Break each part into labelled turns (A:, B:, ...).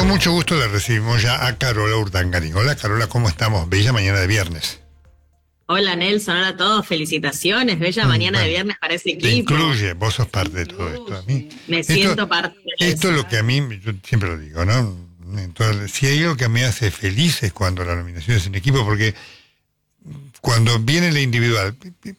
A: mucho gusto le recibimos ya a Carola Urdangarín. Hola Carola, ¿cómo estamos? Bella mañana de viernes.
B: Hola Nelson, hola a todos, felicitaciones, bella mañana de viernes para ese
A: Te
B: equipo.
A: incluye, vos sos parte de todo esto. A mí,
B: Me siento parte de
A: esto es lo que a mí, yo siempre lo digo, ¿no? Entonces, si hay algo que me hace feliz es cuando la nominación es en equipo, porque cuando viene la individual,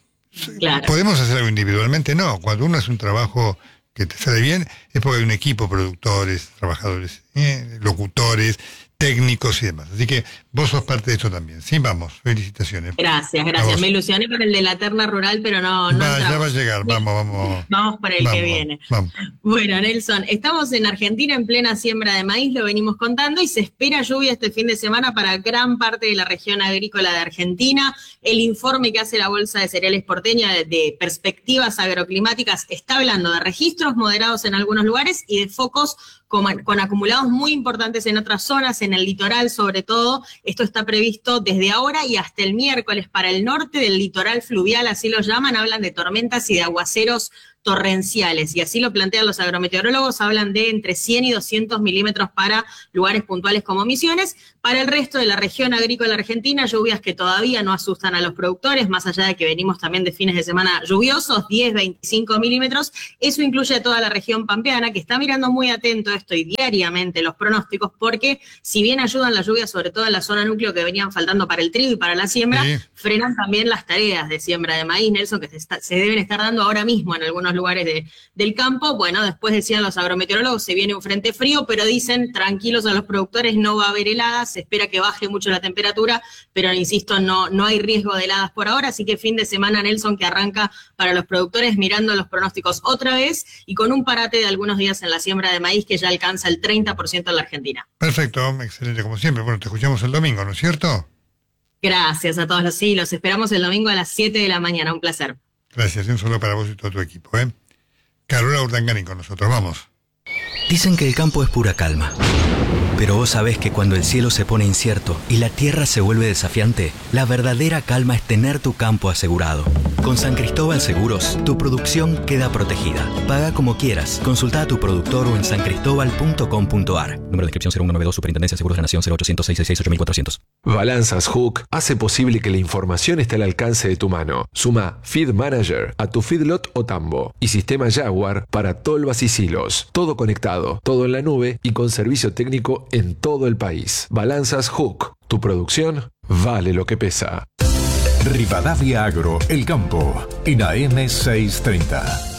B: Claro.
A: ¿podemos hacer algo individualmente? No, cuando uno hace un trabajo que te sale bien, es porque hay un equipo, productores, trabajadores, locutores, técnicos y demás. Así que vos sos parte de esto también. Sí, vamos, felicitaciones.
B: Gracias. Me ilusioné con el de la terna rural, pero no
A: ya va a llegar, vamos.
B: Vamos por el que viene.
A: Vamos.
B: Bueno, Nelson, estamos en Argentina en plena siembra de maíz, lo venimos contando, y se espera lluvia este fin de semana para gran parte de la región agrícola de Argentina. El informe que hace la Bolsa de Cereales porteña de perspectivas agroclimáticas está hablando de registros moderados en algunos lugares y de focos con acumulados muy importantes en otras zonas, en el litoral sobre todo. Esto está previsto desde ahora y hasta el miércoles para el norte del litoral fluvial, así lo llaman, hablan de tormentas y de aguaceros torrenciales, y así lo plantean los agrometeorólogos, hablan de entre 100 y 200 milímetros para lugares puntuales como Misiones. Para el resto de la región agrícola argentina, lluvias que todavía no asustan a los productores, más allá de que venimos también de fines de semana lluviosos, 10, 25 milímetros. Eso incluye a toda la región pampeana, que está mirando muy atento a esto y diariamente los pronósticos, porque si bien ayudan las lluvias, sobre todo en la zona núcleo que venían faltando para el trigo y para la siembra, frenan también las tareas de siembra de maíz, Nelson, que se deben estar dando ahora mismo en algunos lugares del campo. Bueno, después decían los agrometeorólogos, se viene un frente frío, pero dicen tranquilos a los productores, no va a haber heladas, se espera que baje mucho la temperatura, pero insisto, no hay riesgo de heladas por ahora, así que fin de semana, Nelson, que arranca para los productores mirando los pronósticos otra vez y con un parate de algunos días en la siembra de maíz que ya alcanza el 30% en la Argentina.
A: Perfecto, excelente como siempre. Bueno, te escuchamos el domingo, ¿no es cierto?
B: Gracias a todos los esperamos el domingo a las 7 de la mañana, un placer.
A: Gracias, un saludo para vos y todo tu equipo, ¿eh? Carola Urdangarín con nosotros, vamos.
C: Dicen que el campo es pura calma. Pero vos sabés que cuando el cielo se pone incierto y la tierra se vuelve desafiante, la verdadera calma es tener tu campo asegurado. Con San Cristóbal Seguros, tu producción queda protegida. Paga como quieras. Consulta a tu productor o en sancristobal.com.ar. Número de inscripción 0192, Superintendencia de Seguros de la Nación, 0800 666 8400.
D: Balanzas Hook hace posible que la información esté al alcance de tu mano. Suma Feed Manager a tu feedlot o tambo y sistema Jaguar para tolvas y silos. Todo conectado, todo en la nube y con servicio técnico en todo el país. Balanzas Hook. Tu producción vale lo que pesa.
E: Rivadavia Agro, El Campo, en AM 630.